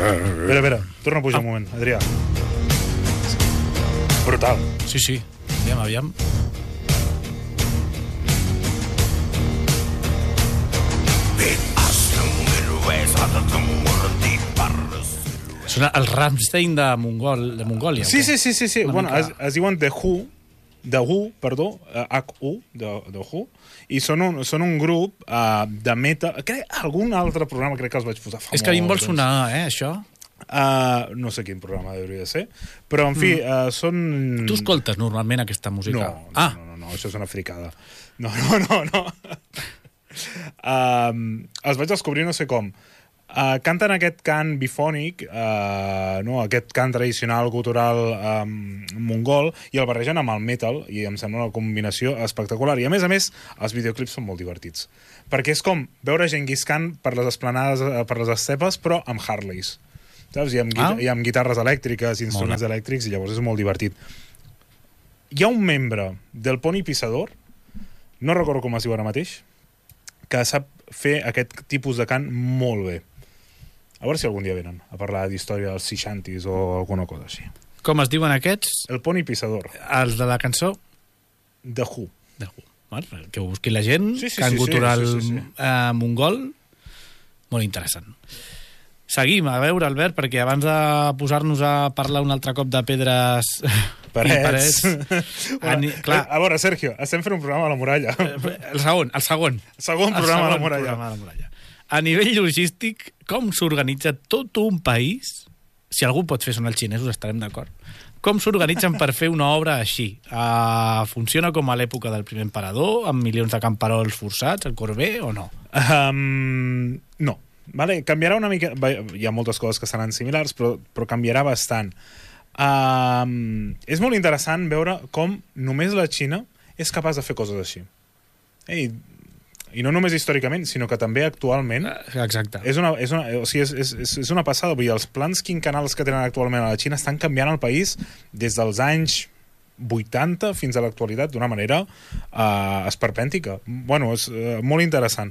Espera, torna a pujar un moment, Adrià. Brutal. Sí. Aviam. Sona el Rammstein de Mongòlia. Sí. Bueno, es diuen The Who, H-U, de Who, i són un grup de metal... Algun altre programa crec que els vaig posar famós. És que a mi em vol sonar, això. No sé quin programa hauria de ser, però, en fi, són... Tu escoltes normalment aquesta música? No, això és una fricada. No. Els vaig descobrir no sé com. Canten aquest cant bifònic, aquest cant tradicional gutural mongol, i el barregen amb el metal, i em sembla una combinació espectacular. I a més, els videoclips són molt divertits. Perquè és com veure Genghis Khan per les esplanades, per les estepes, però amb Harleys. Saps? I amb guitarres elèctriques, instruments elèctrics, i llavors és molt divertit. Hi ha un membre del Pony Pissador, no recordo com es diu ara mateix, que sap fer aquest tipus de cant molt bé. A veure si algun dia venen a parlar d'història dels 60s o alguna cosa així. Com es diuen aquests? El Pony Pissador. Els de la cançó? The Who. Que ho busqui la gent, cant gutural mongol. Molt interessant. Seguim, a veure, Albert, perquè abans de posar-nos a parlar un altre cop de pedres... Parets. A veure, Sergio, estem fent un programa a la muralla. El segon. El segon programa a la muralla. A nivell logístic, com s'organitza tot un país? Si algú pot fer sonar els xinesos, estarem d'acord. Com s'organitzen per fer una obra així? Funciona com a l'època del primer emperador, amb milions de camperols forçats, el Corbé, o no? No. Vale, canviarà una mica... Hi ha moltes coses que seran similars, però canviarà bastant. És molt interessant veure com només la Xina és capaç de fer coses així. I no només històricament, sinó que també actualment. Exacte. És una passada. Vull dir, els plans quinquennals que tenen actualment a la Xina estan canviant el país des dels anys 80 fins a l'actualitat d'una manera esperpèntica. Bueno, és molt interessant.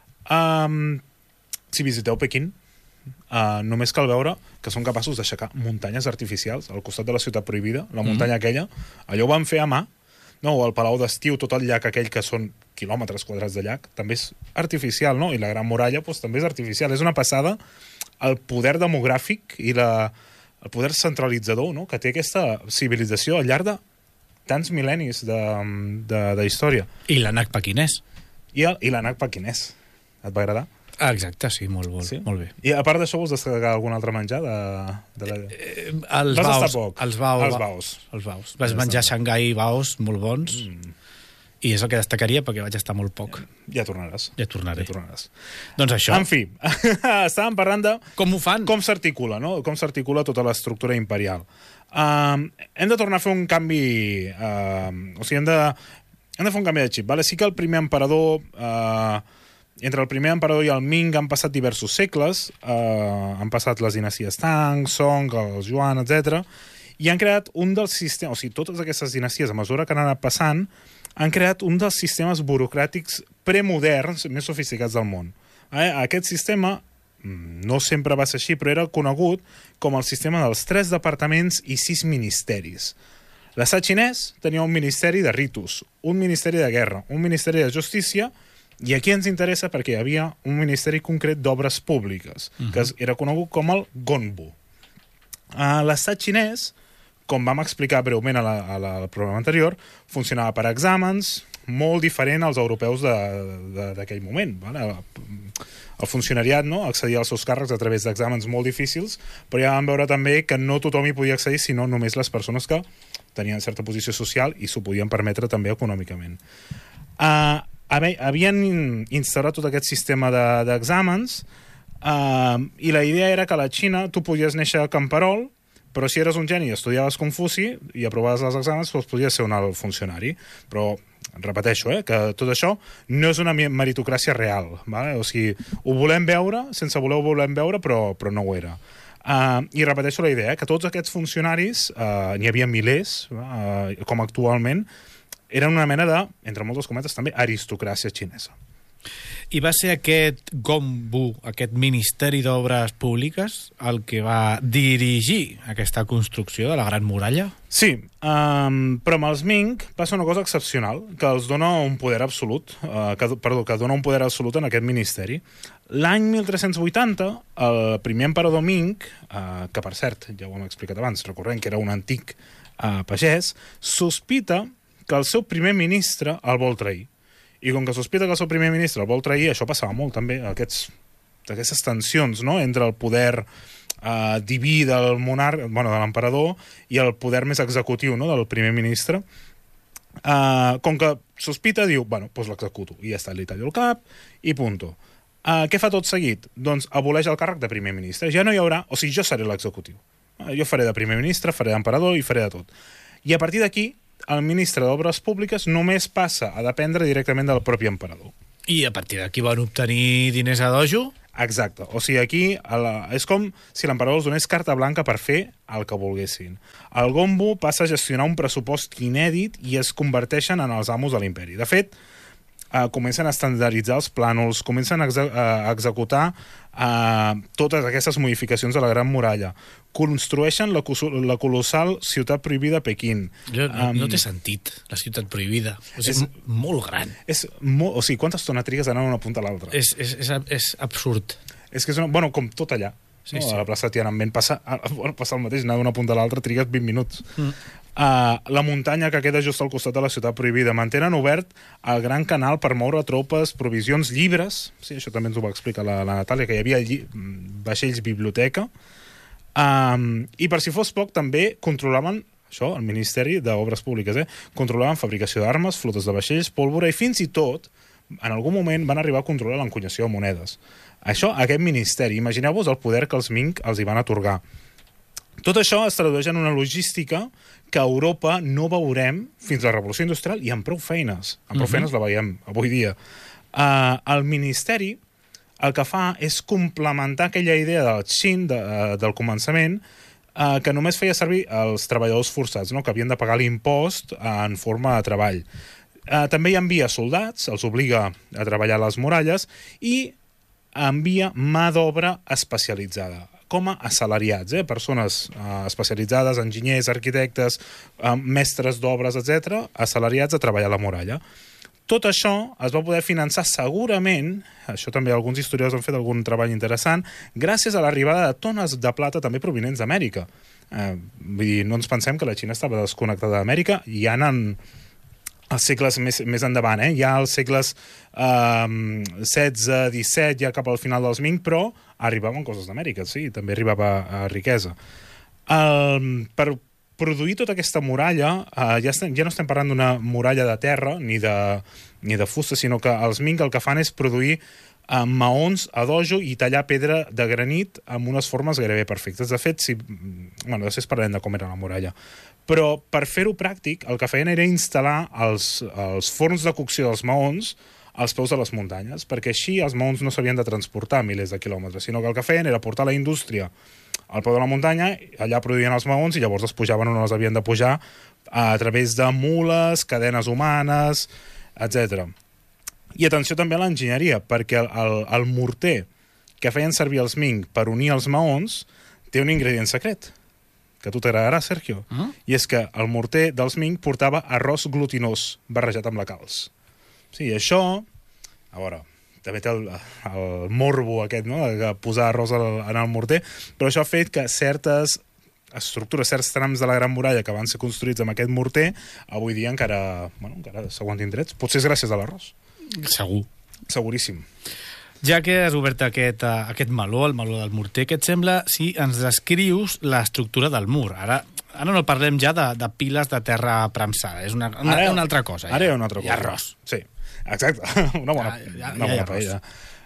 Si visiteu Pequín, només cal veure que són capaços d'aixecar muntanyes artificials al costat de la ciutat prohibida, la muntanya aquella. Allò ho van fer a mà. No, o el Palau d'Estiu, tot el llac aquell que són quilòmetres quadrats de llac, també és artificial, no? I la Gran Muralla també és artificial. És una passada el poder demogràfic i el poder centralitzador, no?, que té aquesta civilització al llarg de tants mil·lennis de història. I l'ànec pequinès. I l'ànec pequinès. Et va agradar? Exacte, sí, molt bé. I a part d'això, vols destacar algun altre menjar? Els baos. Vas menjar a Xangai baos molt bons, i és el que destacaria perquè vaig estar molt poc. Ja tornaràs. Ja tornaré. Doncs això. En fi, estàvem parlant de... Com ho fan? Com s'articula, no? Com s'articula tota l'estructura imperial. Hem de tornar a fer un canvi... hem de fer un canvi de xip. Sí que el primer emperador... Entre el primer emperador i el Ming han passat diversos segles, han passat les dinasties Tang, Song, els Yuan, etc. I han creat un dels sistemes... O sigui, totes aquestes dinasties, a mesura que han anat passant, han creat un dels sistemes burocràtics premoderns més sofisticats del món. Aquest sistema no sempre va ser així, però era conegut com el sistema dels 3 departaments i 6 ministeris. L'estat xinès tenia un ministeri de ritus, un ministeri de guerra, un ministeri de justícia. I aquí ens interessa perquè hi havia un ministeri concret d'obres públiques, que era conegut com el Gonbu. L'estat xinès, com vam explicar breument al programa anterior, funcionava per exàmens, molt diferent als europeus d'aquell moment. El funcionariat accedia als seus càrrecs a través d'exàmens molt difícils, però ja vam veure també que no tothom hi podia accedir, sinó només les persones que tenien certa posició social i s'ho podien permetre també econòmicament. Havien instaurat tot aquest sistema d'exàmens i la idea era que a la Xina tu podies néixer a camperol, però si eres un geni i estudiaves Confuci i aprovaves els exàmens, doncs podies ser un alt funcionari. Però, repeteixo, que tot això no és una meritocràcia real. O sigui, ho volem veure, sense voler ho volem veure, però no ho era. I repeteixo la idea, que tots aquests funcionaris, n'hi havia milers, com actualment, eren una mena de, entre moltes cometes també, aristocràcia xinesa. I va ser aquest GOMBU, aquest Ministeri d'Obres Públiques, el que va dirigir aquesta construcció de la Gran Muralla? Sí, però amb els Ming passa una cosa excepcional, que els dona un poder absolut, que dona un poder absolut en aquest ministeri. L'any 1380, el primer emperador Ming, que per cert, ja ho hem explicat abans, recordem que era un antic pagès, sospita que el seu primer ministre el vol trair. I com que sospita que el seu primer ministre el vol trair, això passava molt també, aquestes tensions, no?, entre el poder diví del monarca, bueno, de l'emperador, i el poder més executiu, no?, del primer ministre. Com que sospita, diu, bueno, doncs l'executo, i ja està, li tallo el cap, i punto. Què fa tot seguit? Doncs aboleix el càrrec de primer ministre. Ja no hi haurà, o sigui, jo seré l'executiu. Jo faré de primer ministre, faré d'emperador i faré de tot. I a partir d'aquí, el ministre d'Obres Públiques només passa a dependre directament del propi emperador. I a partir d'aquí van obtenir diners a dojo? Exacte. O sigui, aquí és com si l'emperador els donés carta blanca per fer el que volguessin. El Gombo passa a gestionar un pressupost inèdit i es converteixen en els amos de l'imperi. De fet, comencen a estandarditzar els plànols, comencen a executar totes aquestes modificacions de la Gran Muralla, construeixen la colossal ciutat prohibida Pequín. No té sentit, la ciutat prohibida. És molt gran. O sigui, quanta estona trigues d'anar d'una punta a l'altra? És absurd. És que és bueno, com tot allà. Sí, no? Sí. A la plaça Tiananmen passa el mateix, anar d'una punta a l'altra trigues 20 minuts. La muntanya que queda just al costat de la ciutat prohibida. Mantenen obert el gran canal per moure tropes, provisions, llibres. Sí, això també ens ho va explicar la Natàlia, que hi havia vaixells biblioteca. I per si fos poc, també controlaven això, el Ministeri d'Obres Públiques, controlaven fabricació d'armes, flotes de vaixells, pólvora i fins i tot, en algun moment, van arribar a controlar l'encunyació de monedes. Això, aquest ministeri, imagineu-vos el poder que els Ming els hi van atorgar. Tot això es tradueix en una logística que a Europa no veurem fins a la Revolució Industrial i amb prou feines. Amb prou feines la veiem avui dia. El Ministeri el que fa és complementar aquella idea del Xin, del començament, que només feia servir els treballadors forçats, no?, que havien de pagar l'impost en forma de treball. També hi envia soldats, els obliga a treballar a les muralles i envia mà d'obra especialitzada, com a assalariats, persones especialitzades, enginyers, arquitectes, mestres d'obres, etc., assalariats a treballar a la muralla. Tot això es va poder finançar segurament, això també alguns historiadors han fet algun treball interessant, gràcies a l'arribada de tones de plata també provinents d'Amèrica. Vull dir, no ens pensem que la Xina estava desconnectada d'Amèrica, i ja anant els segles més endavant, ja als segles XVI, XVII, ja cap al final dels Ming, però arribaven coses d'Amèrica, sí, també arribava riquesa. Per produir tota aquesta muralla, ja no estem parlant d'una muralla de terra ni de fusta, sinó que els Ming el que fan és produir maons a dojo i tallar pedra de granit amb unes formes gairebé perfectes. De fet, després parlem de com era la muralla. Però per fer-ho pràctic, el que feien era instal·lar els forns de cocció dels maons als peus de les muntanyes, perquè així els maons no s'havien de transportar milers de quilòmetres, sinó que el que feien era portar la indústria al peu de la muntanya, allà produïen els maons i llavors es pujaven on els havien de pujar a través de mules, cadenes humanes, etc. I atenció també a l'enginyeria, perquè el morter que feien servir els Ming per unir els maons té un ingredient secret, que a tu t'agradarà, Sergio. I és que el morter dels Ming portava arròs glutinós barrejat amb la calç. Sí, això, a veure, també té el morbo aquest, no?, de posar arròs en el morter, però això ha fet que certes estructures, certs trams de la Gran Muralla que van ser construïts amb aquest morter, avui dia encara s'aguantin drets. Potser és gràcies a l'arròs. Segur. Seguríssim. Ja que has obert aquest meló, el meló del morter, què et sembla si ens descrius l'estructura del mur? Ara no parlem ja de piles de terra premsada, és una altra cosa. Ara hi ha una altra cosa. I arròs. Sí, exacte. Una bona paella.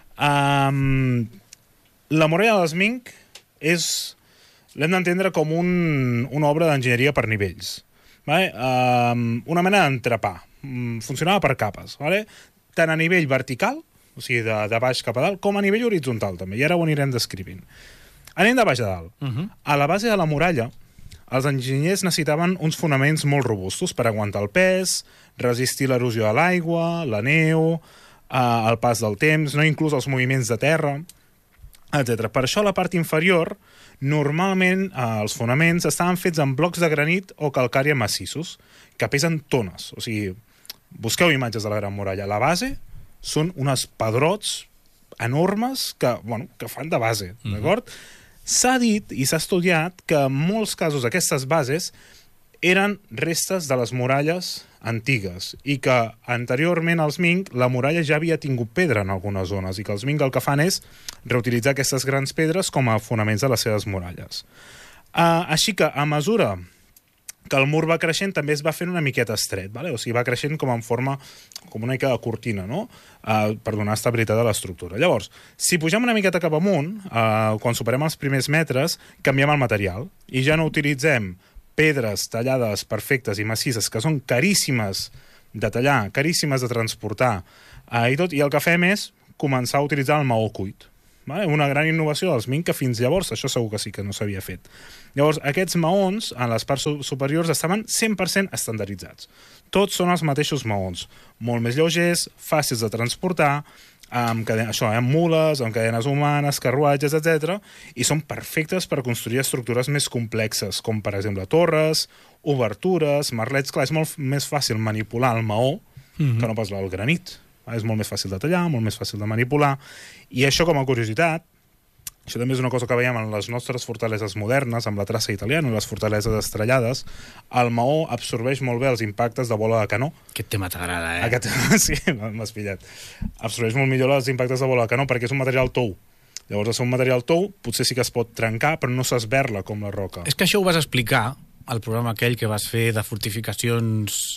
La muralla dels Ming l'hem d'entendre com una obra d'enginyeria per nivells. Una mena d'entrepà. Funcionava per capes. Tant a nivell vertical, o sigui, de baix cap a dalt, com a nivell horitzontal, també. I ara ho anirem descrivint. Anem de baix a dalt. A la base de la muralla, els enginyers necessitaven uns fonaments molt robustos per aguantar el pes, resistir l'erosió de l'aigua, la neu, el pas del temps, no inclús els moviments de terra, etc. Per això, a la part inferior, normalment els fonaments estaven fets amb blocs de granit o calcària massissos, que pesen tones. O sigui, busqueu imatges de la Gran Muralla. La base són unes pedrots enormes que fan de base, d'acord? S'ha dit i s'ha estudiat que en molts casos aquestes bases eren restes de les muralles antigues i que anteriorment als Ming la muralla ja havia tingut pedra en algunes zones i que els Ming el que fan és reutilitzar aquestes grans pedres com a fonaments de les seves muralles. Així que a mesura que el mur va creixent també es va fent una miqueta estret, vale? O sigui, va creixent com en forma, com una mica de cortina, no? Per donar estabilitat a l'estructura. Llavors, si pugem una miqueta cap amunt, quan superem els primers metres, canviem el material i ja no utilitzem pedres tallades perfectes i massisses que són caríssimes de tallar, caríssimes de transportar i tot, i el que fem és començar a utilitzar el maó cuit. Vale? Una gran innovació dels Ming que fins llavors això segur que sí que no s'havia fet. Llavors, aquests maons en les parts superiors estaven 100% estandarditzats. Tots són els mateixos maons, molt més lleugers, fàcils de transportar, amb mules, amb cadenes humanes, carruatges, etc. I són perfectes per construir estructures més complexes, com per exemple torres, obertures, merlets. Clar, és molt més fàcil manipular el maó que no pas el granit. És molt més fàcil de tallar, molt més fàcil de manipular. I això, com a curiositat, això també és una cosa que veiem en les nostres fortaleses modernes, amb la traça italiana i les fortaleses estrellades, el maó absorbeix molt bé els impactes de bola de canó. Aquest tema t'agrada, Sí, m'has pillat. Absorbeix molt millor els impactes de bola de canó perquè és un material tou. Llavors, al ser un material tou, potser sí que es pot trencar, però no s'esberla com la roca. És que això ho vas explicar al programa aquell que vas fer de fortificacions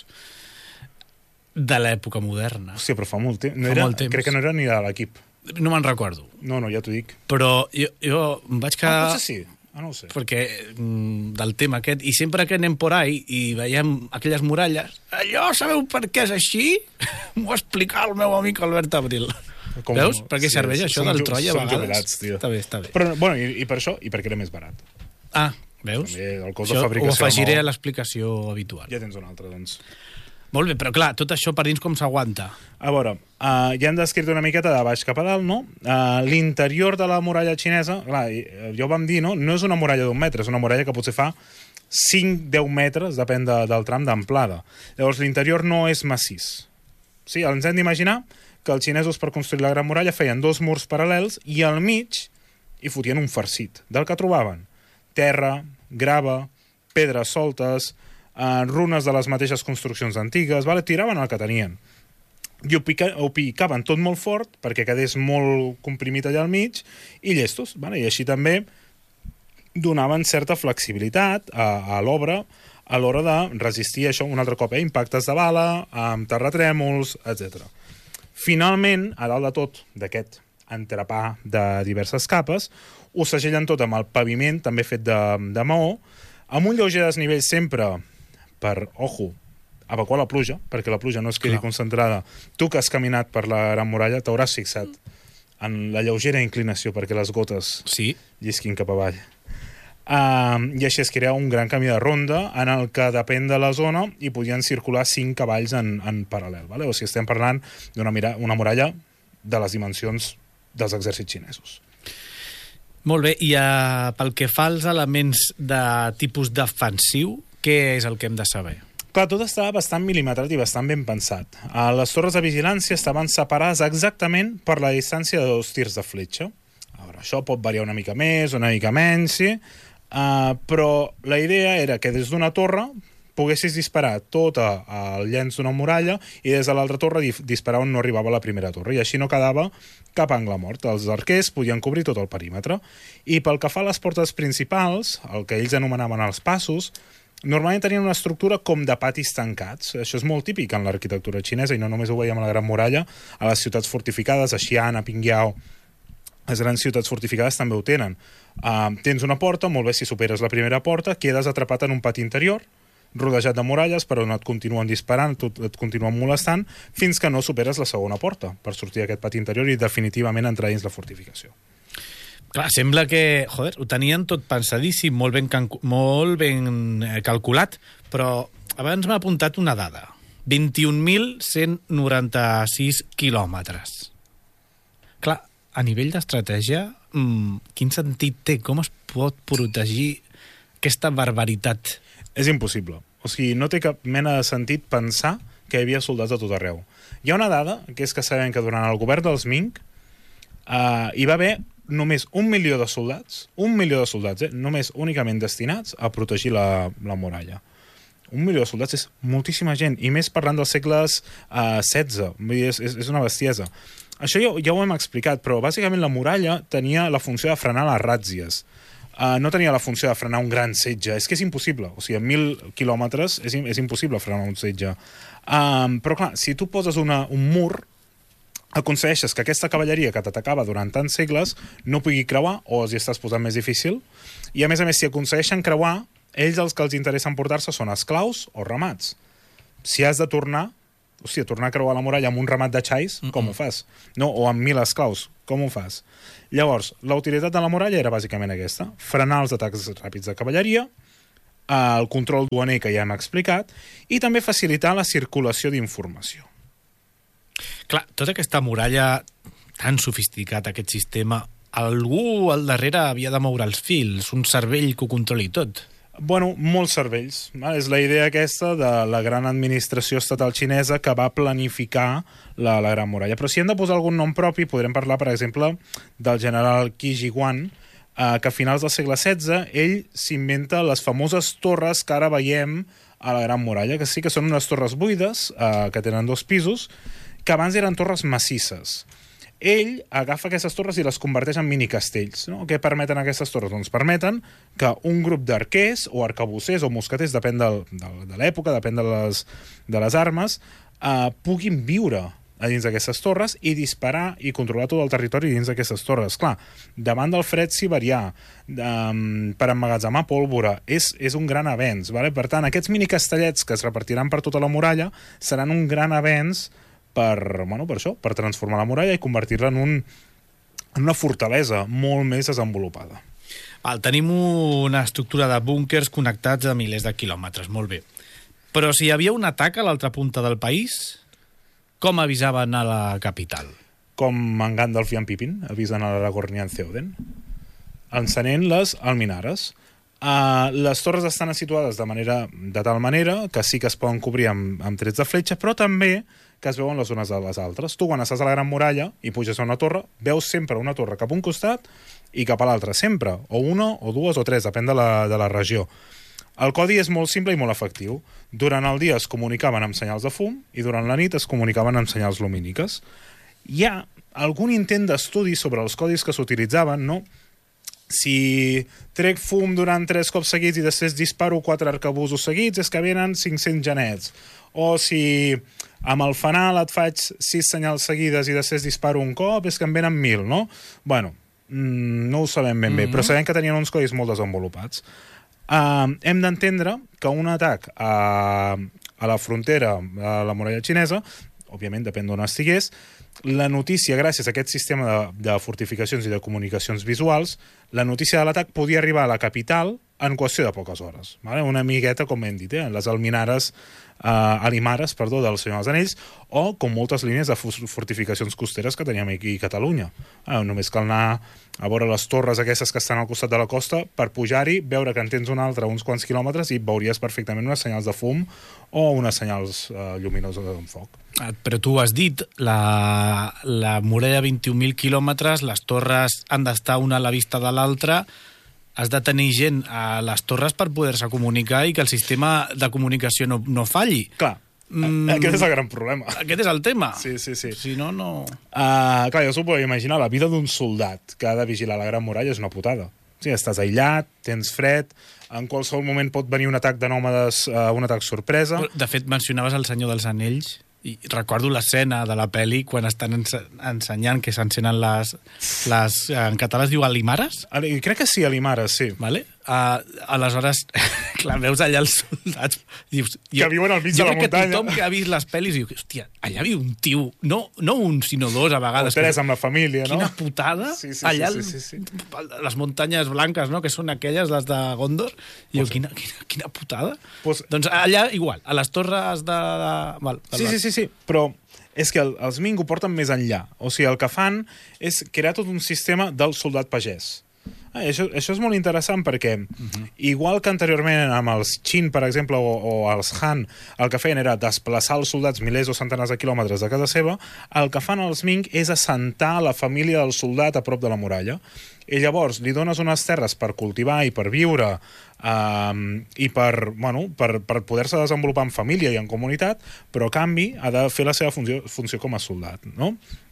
de l'època moderna. Hòstia, però fa molt temps. Molt temps. Crec que no era ni de l'equip. No me'n recordo. No, ja t'ho dic. Però jo em vaig quedar... potser sí. No ho sé. Perquè del tema aquest, i sempre que anem por ahí i veiem aquelles muralles, allò, sabeu per què és així? M'ho va explicar el meu amic Albert Abril. Veus? Per què serveix això del Troia a vegades? Som jubilats, tio. Està bé. Però, bueno, i per això, i perquè era més barat. Veus? També el cost de fabricació... Ho afegiré a l'explicació habitual. Ja tens una altra, doncs. Molt bé, però clar, tot això per dins com s'aguanta? A veure, ja hem descrit una miqueta de baix cap a dalt, no? L'interior de la muralla xinesa, clar, ja ho vam dir, no? No és una muralla d'1 metre, és una muralla que potser fa 5-10 metres, depèn del tram d'amplada. Llavors, l'interior no és massís. Sí, ens hem d'imaginar que els xinesos per construir la Gran Muralla feien 2 murs paral·lels i al mig hi fotien un farcit. Del que trobaven? Terra, grava, pedres soltes, runes de les mateixes construccions antigues, tiraven el que tenien. I ho picaven tot molt fort perquè quedés molt comprimit allà al mig i llestos. I així també donaven certa flexibilitat a l'obra a l'hora de resistir això un altre cop, impactes de bala, amb terratrèmols, etc. Finalment, a dalt de tot d'aquest entrepà de diverses capes, ho segellen tot amb el paviment, també fet de maó, amb un lleuger desnivell sempre per, evacuar la pluja, perquè la pluja no es quedi concentrada. Tu que has caminat per la Gran Muralla t'hauràs fixat en la lleugera inclinació perquè les gotes llisquin cap avall. I així es crea un gran camí de ronda en el que, depèn de la zona, hi podien circular 5 cavalls en paral·lel. O sigui, estem parlant d'una muralla de les dimensions dels exèrcits xinesos. Molt bé, i pel que fa als elements de tipus defensiu, què és el que hem de saber? Clar, tot estava bastant mil·limetrat i bastant ben pensat. Les torres de vigilància estaven separades exactament per la distància de 2 tirs de fletxa. Això pot variar una mica més, una mica menys, sí? Però la idea era que des d'una torre poguessis disparar tot el llenç d'una muralla i des de l'altra torre disparar on no arribava la primera torre, i així no quedava cap angle mort. Els arquers podien cobrir tot el perímetre. I pel que fa a les portes principals, el que ells anomenaven els passos, normalment tenien una estructura com de patis tancats. Això és molt típic en l'arquitectura xinesa i no només ho veiem a la Gran Muralla, a les ciutats fortificades, a Xi'an, a Pingyao, les grans ciutats fortificades també ho tenen. Tens una porta, molt bé, si superes la primera porta, quedes atrapat en un pati interior, rodejat de muralles, però on et continuen disparant, et continuen molestant, fins que no superes la segona porta per sortir d'aquest pati interior i definitivament entrar dins la fortificació. Clar, sembla que, ho tenien tot pensadíssim, molt ben calculat, però abans m'ha apuntat una dada. 21.196 quilòmetres. Clar, a nivell d'estratègia, quin sentit té? Com es pot protegir aquesta barbaritat? És impossible. O sigui, no té cap mena de sentit pensar que hi havia soldats a tot arreu. Hi ha una dada, que és que sabem que durant el govern dels Ming hi va haver només 1 milió de soldats, només únicament destinats a protegir la muralla. 1 milió de soldats és moltíssima gent, i més parlant dels segles XVI. Vull dir, és una bestiesa. Això ja ho hem explicat, però bàsicament la muralla tenia la funció de frenar les ràtzies. No tenia la funció de frenar un gran setge. És que és impossible. O sigui, a 1.000 quilòmetres és impossible frenar un setge. Però clar, si tu poses un mur, aconsegueixes que aquesta cavalleria que t'atacava durant tants segles no pugui creuar, o els hi estàs posant més difícil, i a més, si aconsegueixen creuar, ells els que els interessa emportar-se són esclaus o ramats. Si has de tornar a creuar la muralla amb un ramat de xais, com ho fas? No, o amb 1.000 esclaus, com ho fas? Llavors, la utilitat de la muralla era bàsicament aquesta: frenar els atacs ràpids de cavalleria, el control duaner, que ja hem explicat, i també facilitar la circulació d'informació. Clar, tota aquesta muralla tan sofisticat, aquest sistema, algú al darrere havia de moure els fils, un cervell que ho controli tot. Bueno, molts cervells. És la idea aquesta de la gran administració estatal xinesa que va planificar la Gran Muralla. Però si hem de posar algun nom propi, podrem parlar, per exemple, del general Qi Jiguan, que a finals del segle XVI ell s'inventa les famoses torres que ara veiem a la Gran Muralla, que sí que són unes torres buides, que tenen 2 pisos, que abans eren torres massisses. Ell agafa aquestes torres i les converteix en minicastells. No? Què permeten aquestes torres? Doncs permeten que un grup d'arquers o arcabussers o mosqueters, depèn de l'època, depèn de les armes, puguin viure a dins d'aquestes torres i disparar i controlar tot el territori dins d'aquestes torres. Clar, davant del fred siberià, per emmagatzemar pólvora, és un gran avenç. Vale? Per tant, aquests minicastellets que es repartiran per tota la muralla seran un gran avenç per transformar la muralla i convertir-la en una fortalesa molt més desenvolupada. Tenim una estructura de búnkers connectats a milers de quilòmetres, molt bé. Però si hi havia un atac a l'altra punta del país, com avisaven a la capital? Com en Gandalf i en Pippin avisen a l'Aragorn i en Theoden, encenent les alminares. Les torres estan situades de tal manera que sí que es poden cobrir amb trets de fletxa, però també que es veuen les unes de les altres. Tu, quan estàs a la Gran Muralla i puges a una torre, veus sempre una torre cap a un costat i cap a l'altre, sempre. O una, o dues, o tres, depèn de la regió. El codi és molt simple i molt efectiu. Durant el dia es comunicaven amb senyals de fum i durant la nit es comunicaven amb senyals lumíniques. Hi ha algun intent d'estudi sobre els codis que s'utilitzaven, no? Si trec fum durant 3 cops seguits i després disparo 4 arcabusos seguits, és que venen 500 genets. O si amb el fanal et faig 6 senyals seguides i després disparo un cop, és que en venen 1.000, no? Bueno, no ho sabem ben bé, però sabem que tenien uns codis molt desenvolupats. Hem d'entendre que un atac a la frontera, a la muralla xinesa, òbviament depèn d'on estigués, la notícia, gràcies a aquest sistema de fortificacions i de comunicacions visuals, la notícia de l'atac podia arribar a la capital en qüestió de poques hores. Vale? Una amigueta, com hem dit, les alimares del Senyor dels Anells, o com moltes línies de fortificacions costeres que teníem aquí a Catalunya. Només cal anar a veure les torres aquestes que estan al costat de la costa per pujar-hi, veure que en tens una altra a uns quants quilòmetres i veuries perfectament unes senyals de fum o unes senyals lluminoses d'un foc. Però tu has dit, la muralla de 21.000 quilòmetres, les torres han d'estar una a la vista de l'altra, has de tenir gent a les torres per poder-se comunicar i que el sistema de comunicació no falli. Clar, aquest és el gran problema. Aquest és el tema. Sí. Si no, no... Clar, jo s'ho puc imaginar, la vida d'un soldat que ha de vigilar la Gran Muralla és una putada. Sí, estàs aïllat, tens fred, en qualsevol moment pot venir un atac de nòmades, un atac sorpresa. De fet, mencionaves el Senyor dels Anells, i recordo l'escena de la pel·li quan estan ensenyant que s'encenen les... En català es diu alimares? Crec que sí, alimares, sí. Vale? Aleshores, clar, veus allà els soldats... Dius, que viuen al mig de la muntanya. Jo crec que tothom que ha vist les pel·lis diu, hòstia, allà viu un tio, no un, sinó dos a vegades. O tres amb la família, no? Quina putada. Sí. Allà les muntanyes blanques, no?, que són aquelles, les de Gondor. I diu, quina putada. Doncs allà, igual, a les torres de... Sí, però és que els Ming ho porten més enllà. O sigui, el que fan és crear tot un sistema del soldat pagès. Això és molt interessant perquè, igual que anteriorment amb els Qin, per exemple, o els Han, el que feien era desplaçar els soldats milers o centenars de quilòmetres de casa seva, el que fan els Ming és assentar la família del soldat a prop de la muralla. I llavors li dones unes terres per cultivar i per viure i per poder-se desenvolupar en família i en comunitat, però a canvi ha de fer la seva funció com a soldat, no?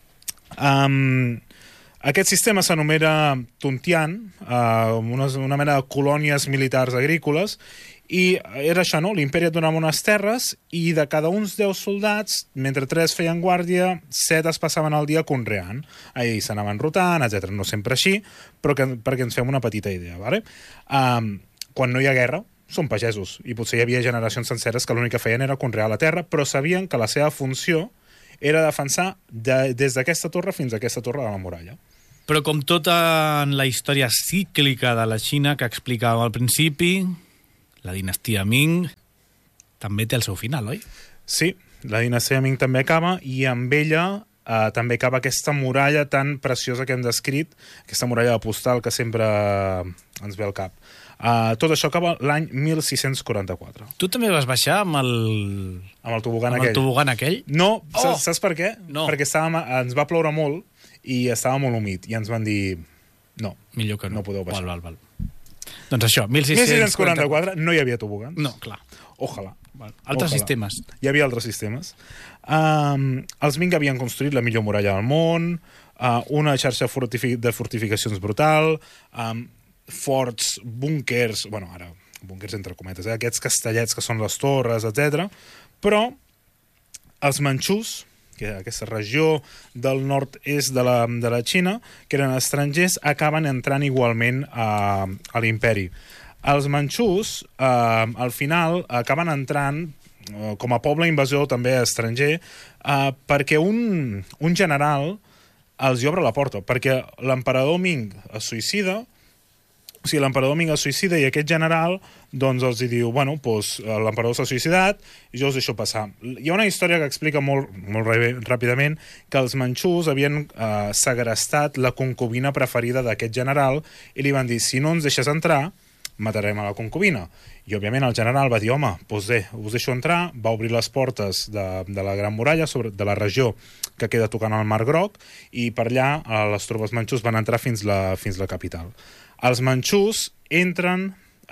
Aquest sistema s'anomena Tuntian, una mena de colònies militars agrícoles, i era això, no? L'imperi et donava unes terres i de cada uns 10 soldats, mentre 3 feien guàrdia, 7 es passaven el dia conreant. Ahí s'anaven rotant, etc. No sempre així, però perquè ens fem una petita idea, ¿vale? Quan no hi ha guerra, són pagesos, i potser hi havia generacions senceres que l'únic que feien era conrear la terra, però sabien que la seva funció era defensar des d'aquesta torre fins a aquesta torre de la muralla. Però com tota en la història cíclica de la Xina que explicàvem al principi, la dinastia Ming també té el seu final, oi? Sí, la dinastia Ming també acaba i amb ella també acaba aquesta muralla tan preciosa que hem descrit, aquesta muralla de postal que sempre ens ve al cap. Tot això acaba l'any 1644. Tu també vas baixar amb el tobogan aquell. El tobogan aquell? No, saps per què? No. Perquè ens va ploure molt i estava molt humit i ens van dir no, millor que no podeu baixar. Val. Doncs això, 1644 no hi havia tobogans. No, clar. Ojalà. Altres sistemes. Hi havia altres sistemes. Els Ming havien construït la millor muralla del món, una xarxa de fortificacions brutal, forts, búnkers, ara, búnkers entre cometes, aquests castellets que són les torres, etc. Però els manxús, que aquesta regió del nord-est de la Xina, que eren estrangers, acaben entrant igualment a l'imperi. Els manxús, al final, acaben entrant com a poble invasor també estranger perquè un general els hi obre la porta, perquè l'emperador Ming es suïcida. O sigui, l'emperador Ming es suïcida i aquest general doncs els diu, l'emperador s'ha suïcidat i jo us deixo passar. Hi ha una història que explica molt ràpidament que els manxús havien segrestat la concubina preferida d'aquest general i li van dir, si no ens deixes entrar, matarem a la concubina. I, òbviament, el general va dir, home, doncs bé, us deixo entrar, va obrir les portes de la Gran Muralla, de la regió que queda tocant al Mar Groc, i per allà les tropes manxús van entrar fins la capital. Els manxús entren,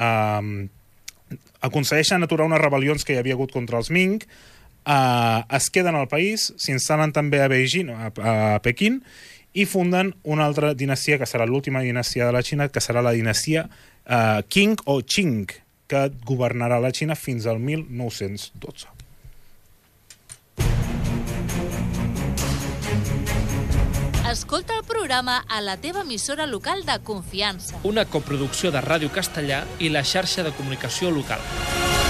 aconsegueixen aturar unes rebel·lions que hi havia hagut contra els Ming, es queden al país, s'instal·len també a Beijing, a Pequín, i funden una altra dinastia, que serà l'última dinastia de la Xina, que serà la dinastia Qing o Qing, que governarà la Xina fins al 1912. Escolta el programa a la teva emissora local de confiança. Una coproducció de Ràdio Castellà i la xarxa de comunicació local.